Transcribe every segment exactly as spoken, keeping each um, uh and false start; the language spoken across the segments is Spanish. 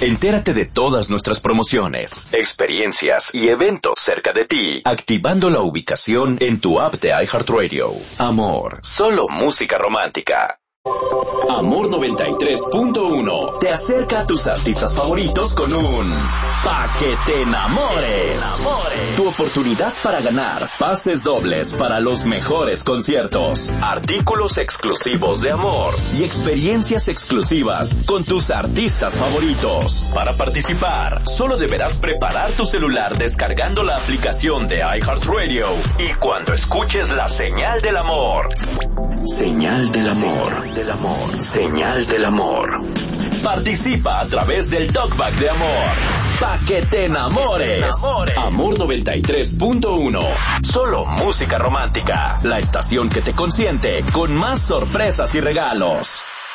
Entérate de todas nuestras promociones, experiencias y eventos cerca de ti, activando la ubicación en tu app de iHeartRadio. Amor, solo música romántica. Amor noventa y tres punto uno te acerca a tus artistas favoritos con un Pa' que te enamores. Tu oportunidad para ganar pases dobles para los mejores conciertos, artículos exclusivos de Amor y experiencias exclusivas con tus artistas favoritos. Para participar, solo deberás preparar tu celular descargando la aplicación de iHeartRadio y cuando escuches la señal del amor. Señal del amor. Del amor. Señal del amor. Participa a través del Talkback de Amor. Pa' que te enamores. Amor noventa y tres punto uno. Solo música romántica. La estación que te consiente con más sorpresas y regalos.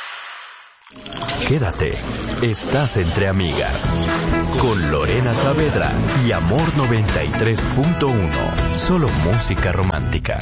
Quédate. Estás entre amigas. Con Lorena Saavedra y Amor noventa y tres punto uno. Solo música romántica.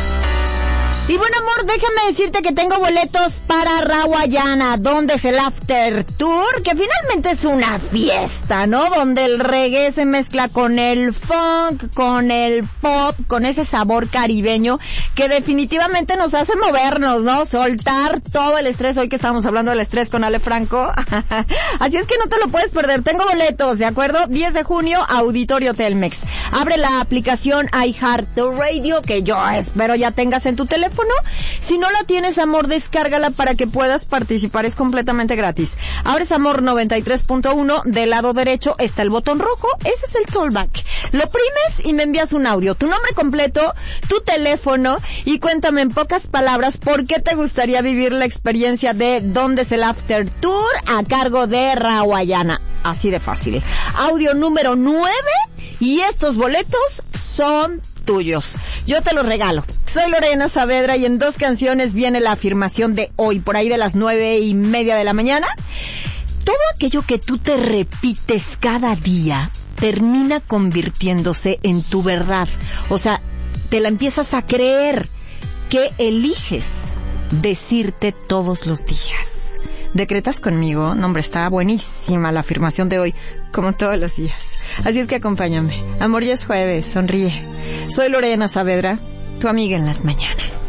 Y bueno, amor, déjame decirte que tengo boletos para Rawayana, donde es el After Tour, que finalmente es una fiesta, ¿no? Donde el reggae se mezcla con el funk, con el pop, con ese sabor caribeño que definitivamente nos hace movernos, ¿no? Soltar todo el estrés, hoy que estamos hablando del estrés con Ale Franco. Así es que no te lo puedes perder, tengo boletos, ¿de acuerdo? diez de junio, Auditorio Telmex. Abre la aplicación iHeartRadio, que yo espero ya tengas en tu teléfono. Si no la tienes, amor, descárgala para que puedas participar, es completamente gratis. Abres Amor noventa y tres punto uno, del lado derecho está el botón rojo, ese es el Talkback. Lo primes y me envías un audio, tu nombre completo, tu teléfono y cuéntame en pocas palabras por qué te gustaría vivir la experiencia de ¿Dónde es el After Tour? A cargo de Rawayana. Así de fácil. Audio número nueve y estos boletos son tuyos. Yo te los regalo. Soy Lorena Saavedra y en dos canciones viene la afirmación de hoy, por ahí de las nueve y media de la mañana. Todo aquello que tú te repites cada día termina convirtiéndose en tu verdad. O sea, te la empiezas a creer. ¿Qué eliges decirte todos los días? ¿Decretas conmigo? No, hombre, está buenísima la afirmación de hoy, como todos los días. Así es que acompáñame. Amor, ya es jueves, sonríe. Soy Lorena Saavedra, tu amiga en las mañanas.